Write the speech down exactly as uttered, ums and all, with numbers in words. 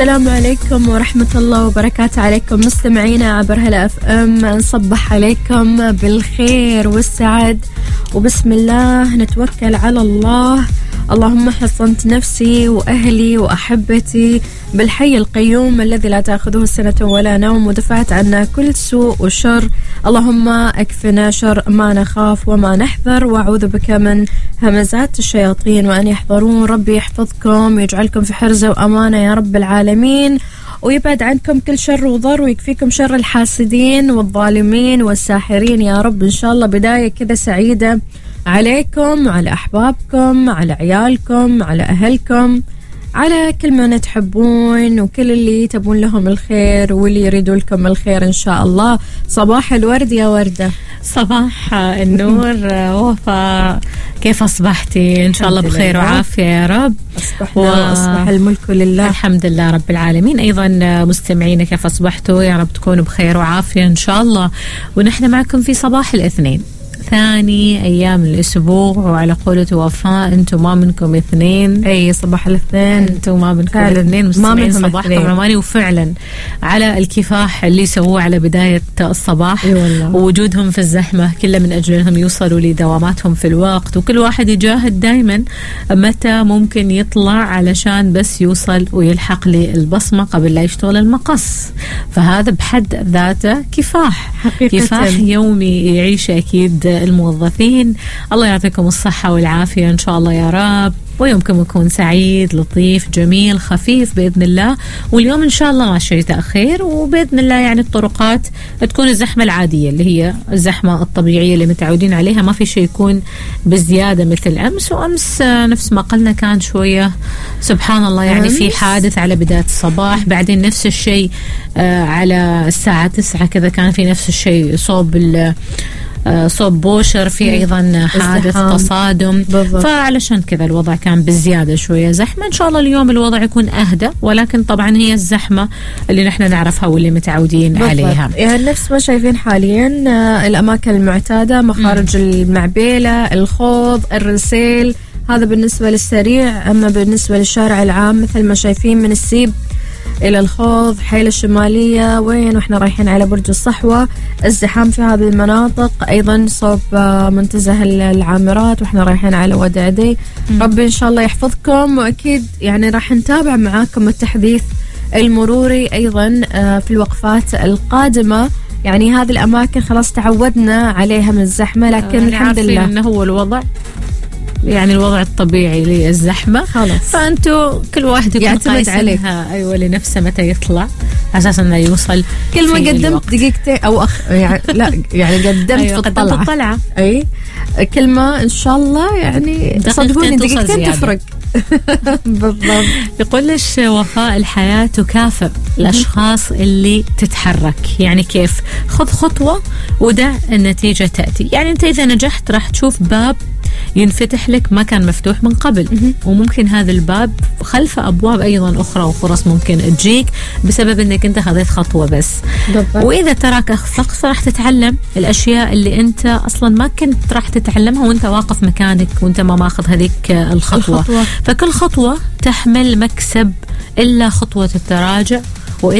السلام عليكم ورحمة الله وبركاته عليكم مستمعينا عبر هلا اف ام. نصبح عليكم بالخير والسعد وبسم الله نتوكل على الله. اللهم حصنت نفسي وأهلي وأحبتي بالحي القيوم الذي لا تأخذه سنة ولا نوم، ودفعت عنا كل سوء وشر. اللهم أكفنا شر ما نخاف وما نحذر، وأعوذ بك من همزات الشياطين وأن يحضرون. ربي يحفظكم ويجعلكم في حرزة وأمانة يا رب العالمين، ويبعد عنكم كل شر وضر، ويكفيكم شر الحاسدين والظالمين والساحرين يا رب. إن شاء الله بداية كذا سعيدة عليكم وعلى أحبابكم، على عيالكم، على أهلكم، على كل من تحبون وكل اللي تبون لهم الخير واللي يريدوا لكم الخير إن شاء الله. صباح الورد يا وردة. صباح النور وفاء، كيف أصبحتي؟ إن شاء الله بخير وعافية يا رب. أصبحنا و... أصبح الملك لله الحمد لله رب العالمين. أيضا مستمعينا كيف أصبحتوا؟ يا رب تكونوا بخير وعافية إن شاء الله. ونحن معكم في صباح الاثنين، ثاني أيام الأسبوع، وعلى قولة وفاء أنتم ما منكم اثنين. أي صباح الاثنين، أنتم ما منكم اثنين، مستمعين صباحكم رماني. وفعلا على الكفاح اللي سووه على بداية الصباح ووجودهم في الزحمة كله من أجل أنهم يوصلوا لدواماتهم في الوقت، وكل واحد يجاهد دايما متى ممكن يطلع علشان بس يوصل ويلحق للبصمة قبل لا يشتغل المقص. فهذا بحد ذاته كفاح حقيقة. كفاح يومي يعيش أكيد الموظفين. الله يعطيكم الصحة والعافية إن شاء الله يا رب، ويومكم يكون سعيد لطيف جميل خفيف بإذن الله. واليوم إن شاء الله ما شيء تأخير، وبإذن الله يعني الطرقات تكون الزحمة العادية اللي هي الزحمة الطبيعية اللي متعودين عليها، ما في شيء يكون بزيادة مثل أمس. وأمس نفس ما قلنا كان شوية سبحان الله يعني في حادث على بداية الصباح، بعدين نفس الشيء على الساعة تسعة كذا كان في نفس الشيء صوب ال صوب بوشر، في أيضا حادث تصادم. فعلشان كذا الوضع كان بزيادة شوية زحمة. إن شاء الله اليوم الوضع يكون أهدى، ولكن طبعا هي الزحمة اللي نحن نعرفها واللي متعودين بالضبط عليها. يعني نفس ما شايفين حاليا الأماكن المعتادة، مخارج م. المعبيلة، الخوض، الرسيل، هذا بالنسبة للسريع. أما بالنسبة للشارع العام مثل ما شايفين من السيب إلى الخوض، حيل الشمالية وين وإحنا رايحين على برج الصحوة، ازدحام في هذه المناطق. أيضا صوب منتزه العامرات وإحنا رايحين على ودعدي. ربي إن شاء الله يحفظكم، وأكيد يعني راح نتابع معاكم التحديث المروري أيضا في الوقفات القادمة. يعني هذه الأماكن خلاص تعودنا عليها من الزحمة، لكن الحمد لله إنه هو الوضع يعني الوضع الطبيعي للزحمة خلاص، فأنتوا كل واحد يعتمد عليها أيوة لنفسه متى يطلع أساسا أنه يوصل. كل ما قدمت دقيقتين أو أخ يعني لا يعني قدمت أيوة في الطلعة, الطلعة. أي كل ما إن شاء الله يعني صدقوني دقيقتين تفرق. بالضبط. يقول لش وفاء الحياة تكافئ الأشخاص اللي تتحرك. يعني كيف؟ خذ خطوة ودع النتيجة تأتي. يعني أنت إذا نجحت راح تشوف باب ينفتح لك ما كان مفتوح من قبل، وممكن هذا الباب خلفه أبواب أيضا أخرى وفرص ممكن تجيك بسبب أنك أنت خذيت خطوة بس. بالضبط. وإذا تراك أخفقت راح تتعلم الأشياء اللي أنت أصلا ما كنت راح تتعلمها وأنت واقف مكانك وأنت ما ماخذ هذيك الخطوة. الخطوة. فكل خطوة تحمل مكسب، إلا خطوة التراجع